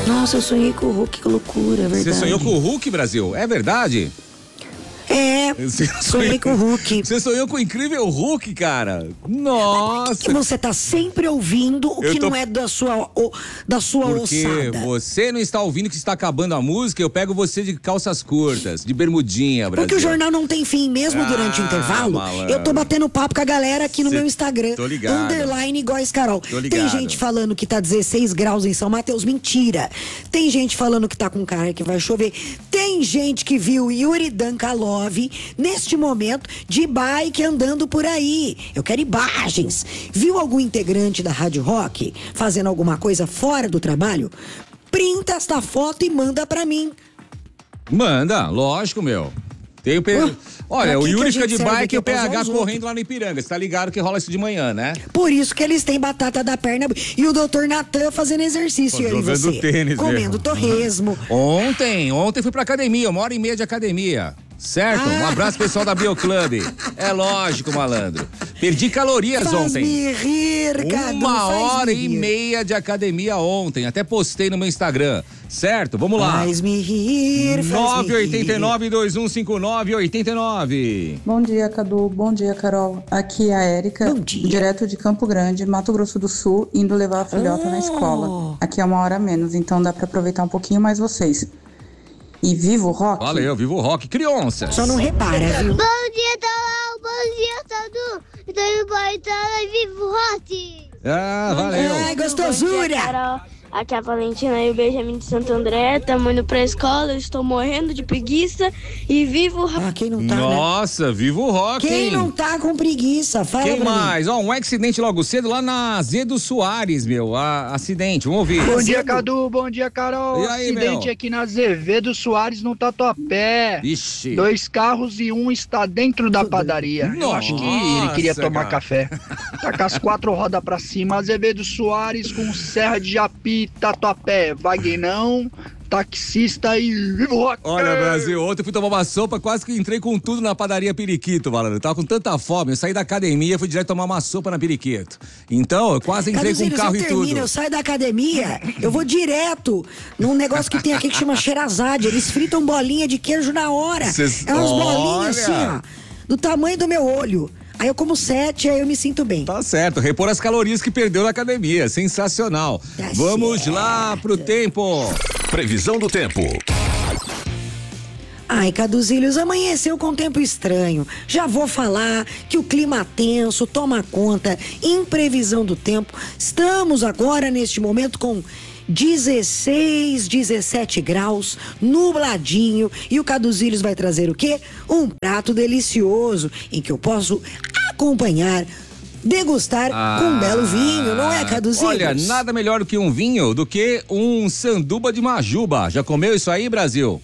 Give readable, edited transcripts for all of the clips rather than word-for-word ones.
Nossa, eu sonhei com o Hulk, que loucura, é verdade. Você sonhou com o Hulk, Brasil? É verdade? Sonhei com o Hulk. Você sonhou com o incrível Hulk, cara? Nossa! Por que você tá sempre ouvindo o que não é da sua ossada? Porque você não está ouvindo que está acabando a música, eu pego você de calças curtas, de bermudinha, Brasil. Porque o jornal não tem fim mesmo durante o intervalo. Malandro. Eu tô batendo papo com a galera aqui no meu Instagram. Tô ligado. _ Góes Carol. Tô ligado. Tem gente falando que tá 16 graus em São Mateus. Mentira. Tem gente falando que tá com cara que vai chover. Tem gente que viu Yuri Dankalov neste momento de bike andando por aí. Eu quero imagens. Viu algum integrante da Rádio Rock fazendo alguma coisa fora do trabalho? Printa esta foto e manda pra mim. Manda, lógico, meu. Tem Olha, o Yuri fica de bike e o PH correndo lá no Ipiranga. Você tá ligado que rola isso de manhã, né? Por isso que eles têm batata da perna e o Dr. Natan fazendo exercício. Jogando tênis, comendo torresmo. Ontem fui pra academia, 1h30 de academia. Certo? Um abraço pessoal da Bioclub. É lógico, malandro. Perdi calorias ontem. Me rir, Cadu, 1h30 de academia ontem. Até postei no meu Instagram. Certo? Vamos lá. Faz-me rir, 989-2159-89. Bom dia, Cadu. Bom dia, Carol. Aqui é a Érica, direto de Campo Grande, Mato Grosso do Sul, indo levar a filhota na escola. Aqui é 1 hora a menos, então dá pra aproveitar um pouquinho mais vocês. E viva o rock. Valeu, viva o rock. Criança. Só não repara, viu? Bom dia, Talão. Bom dia, Tadu. Estou indo para Itália e viva o rock. Ah, valeu. Ai, gostosura. Bom dia, Carol. Aqui é a Valentina e o Benjamin de Santo André. Estamos indo pra escola, eu estou morrendo de preguiça e vivo o rock. Quem não tá, Nossa, né? viva o rock, Quem hein? não tá com preguiça? Fala Quem pra mais? mim. Ó, um acidente logo cedo lá na Azedo Soares, meu. Acidente, vamos ouvir. Bom dia, Cadu. Bom dia, Carol. E aí, acidente meu? aqui na Azevedo Soares, no Tatuapé. Ixi. 2 carros e um está dentro da padaria. Eu acho que ele queria tomar café. Tá com as 4 rodas pra cima. Azevedo Soares com Serra de Japi, Tatuapé. Vaguinão, taxista e viva o rock. Olha, Brasil, ontem eu fui tomar uma sopa, quase que entrei com tudo na padaria Periquito, malandro. Eu tava com tanta fome, eu saí da academia, fui direto tomar uma sopa na Periquito. Então, eu quase entrei com o carro e tudo. Eu saio da academia, eu vou direto num negócio que tem aqui que chama Sherazade. Eles fritam bolinha de queijo na hora. É umas bolinhas assim, ó, do tamanho do meu olho. Aí eu como 7, aí eu me sinto bem. Tá certo, repor as calorias que perdeu na academia, sensacional. Tá Vamos certo. lá pro tempo. Previsão do tempo. Ai, Caduzílios, amanheceu com tempo estranho. Já vou falar que o clima tenso toma conta. Em previsão do tempo, estamos agora neste momento com 16, 17 graus, nubladinho, e o Caduzílios vai trazer o quê? Um prato delicioso, em que eu posso acompanhar, degustar com um belo vinho, não é, Caduzílios? Olha, nada melhor do que um vinho do que um sanduba de majuba. Já comeu isso aí, Brasil?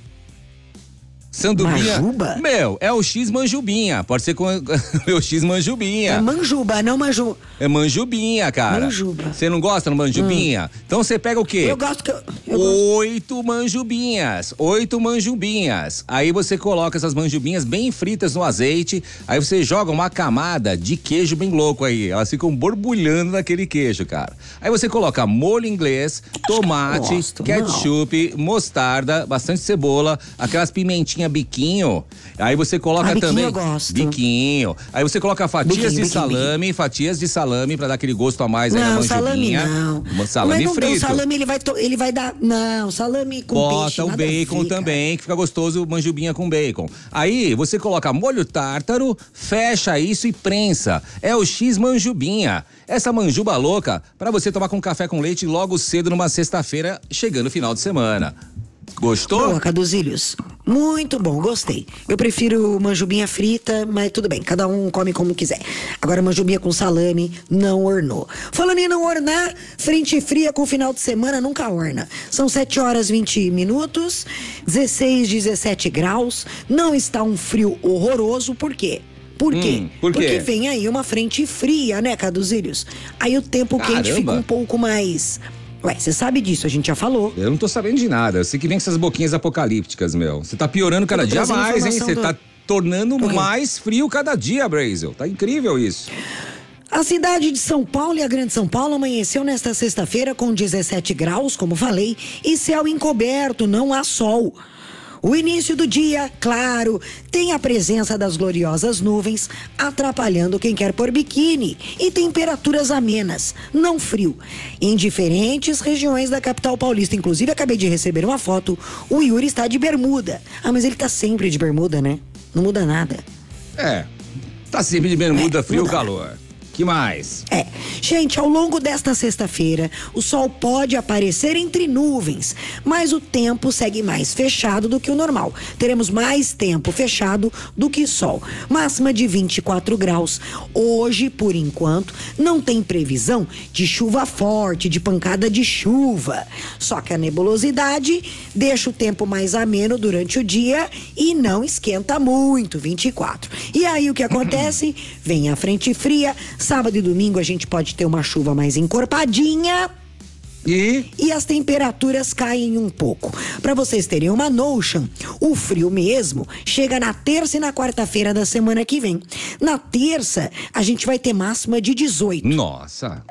Sandubinha. Manjuba? Meu, é o X manjubinha. Pode ser com o X manjubinha. É manjuba, não manju. É manjubinha, cara. Manjuba. Você não gosta do manjubinha? Então você pega o quê? Eu gosto que 8 manjubinhas. 8 manjubinhas. Aí você coloca essas manjubinhas bem fritas no azeite. Aí você joga uma camada de queijo bem louco aí. Elas ficam borbulhando naquele queijo, cara. Aí você coloca molho inglês, tomate, ketchup, mostarda, bastante cebola, aquelas pimentinhas biquinho. Aí você coloca biquinho também. eu gosto. Biquinho. Aí você coloca fatias de salame, fatias de salame pra dar aquele gosto a mais aí na manjubinha. Não, salame não, frito. O salame ele vai dar. Não, salame com peixe. Bota o bacon também, que fica gostoso, manjubinha com bacon. Aí você coloca molho tártaro, fecha isso e prensa. É o X manjubinha. Essa manjuba louca pra você tomar com café com leite logo cedo numa sexta-feira, chegando o final de semana. Gostou? Boa, Caduzílios. Muito bom, gostei. Eu prefiro manjubinha frita, mas tudo bem, cada um come como quiser. Agora, manjubinha com salame não ornou. Falando em não ornar, frente fria com final de semana nunca orna. São 7 horas 20 minutos, 16, 17 graus. Não está um frio horroroso, por quê? Por quê? Por quê? Porque vem aí uma frente fria, né, Caduzílios? Aí o tempo quente fica um pouco mais... Ué, você sabe disso, a gente já falou. Eu não tô sabendo de nada. Eu sei que vem com essas boquinhas apocalípticas, meu. Você tá piorando cada dia mais, hein? Você tá tornando mais frio cada dia, Brasil. Tá incrível isso. A cidade de São Paulo e a Grande São Paulo amanheceu nesta sexta-feira com 17 graus, como falei, e céu encoberto, não há sol. O início do dia, claro, tem a presença das gloriosas nuvens atrapalhando quem quer pôr biquíni e temperaturas amenas, não frio, em diferentes regiões da capital paulista. Inclusive, acabei de receber uma foto, o Yuri está de bermuda. Ah, mas ele tá sempre de bermuda, né? Não muda nada. Tá sempre de bermuda, frio ou calor. Que mais? Gente, ao longo desta sexta-feira, o sol pode aparecer entre nuvens, mas o tempo segue mais fechado do que o normal. Teremos mais tempo fechado do que sol. Máxima de 24 graus. Hoje, por enquanto, não tem previsão de chuva forte, de pancada de chuva. Só que a nebulosidade deixa o tempo mais ameno durante o dia e não esquenta muito, 24. E aí o que acontece? Vem a frente fria. Sábado e domingo a gente pode ter uma chuva mais encorpadinha. E as temperaturas caem um pouco. Para vocês terem uma notion, o frio mesmo chega na terça e na quarta-feira da semana que vem. Na terça, a gente vai ter máxima de 18. Nossa.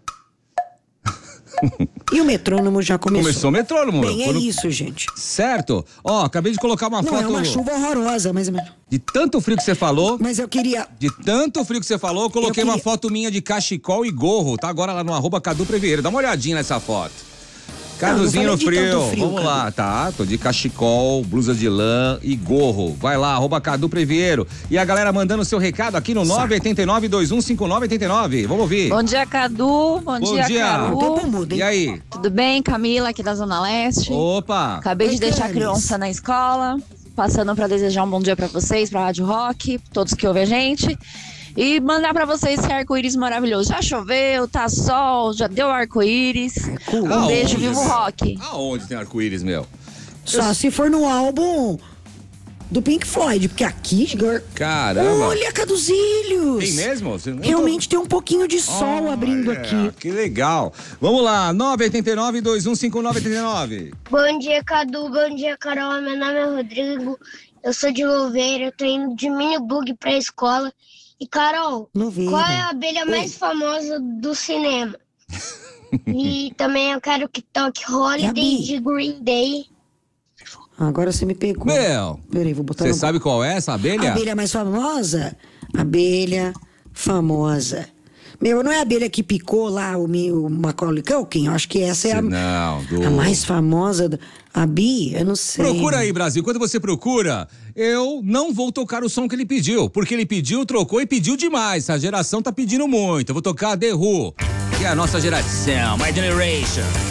E o metrônomo já começou. Começou o metrônomo. Bem, é isso, gente. Certo. Ó, acabei de colocar uma foto. Não, é uma chuva horrorosa, mas... De tanto frio que você falou... Mas eu queria... De tanto frio que você falou, eu coloquei uma foto minha de cachecol e gorro. Tá agora lá no @Cadu Previeiro. Dá uma olhadinha nessa foto. Caduzinho no frio. Vamos lá, tá? Tô de cachecol, blusa de lã e gorro. Vai lá, @Cadu Previeiro. E a galera mandando seu recado aqui no 989-215989. Vamos ouvir. Bom dia, Cadu. Bom dia, Cadu. E aí? Tudo bem? Camila, aqui da Zona Leste. Opa! Acabei de deixar a criança na escola. Passando para desejar um bom dia para vocês, pra Rádio Rock, todos que ouvem a gente. E mandar pra vocês esse arco-íris maravilhoso. Já choveu, tá sol, já deu arco-íris. Um beijo, vivo rock. Aonde tem arco-íris, meu? Só se for no álbum do Pink Floyd, porque aqui... Caramba! Olha, Caduzilhos! Tem mesmo? Realmente tem um pouquinho de sol abrindo aqui. Que legal. Vamos lá, 989-215989. Bom dia, Cadu. Bom dia, Carol. Meu nome é Rodrigo. Eu sou de Louveira. Eu tô indo de mini bug pra escola. E, Carol, qual é a abelha mais famosa do cinema? E também eu quero que toque Holiday de Green Day. Agora você me pegou. Peraí, vou botar Você sabe qual é essa abelha? A abelha mais famosa? Abelha famosa. Meu, não é a abelha que picou lá o Macaulay Culkin? Eu acho que essa é a mais famosa. A Bi, eu não sei. Procura aí, Brasil. Quando você procura, eu não vou tocar o som que ele pediu. Porque ele pediu, trocou e pediu demais. A geração tá pedindo muito. Eu vou tocar The Who, que é a nossa geração, My Generation.